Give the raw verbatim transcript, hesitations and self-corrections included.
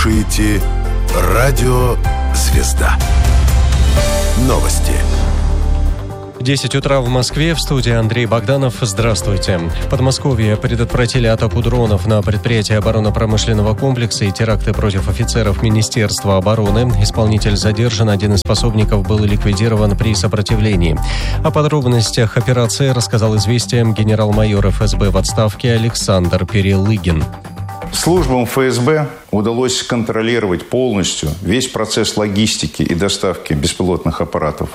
слушаете «Радио Звезда». Новости. десять утра в Москве. В студии Андрей Богданов. Здравствуйте. В Подмосковье предотвратили атаку дронов на предприятие оборонно-промышленного комплекса и теракты против офицеров Министерства обороны. Исполнитель задержан, один из пособников был ликвидирован при сопротивлении. О подробностях операции рассказал «Известиям» генерал-майор эф эс бэ в отставке Александр Перелыгин. Службам эф эс бэ удалось контролировать полностью весь процесс логистики и доставки беспилотных аппаратов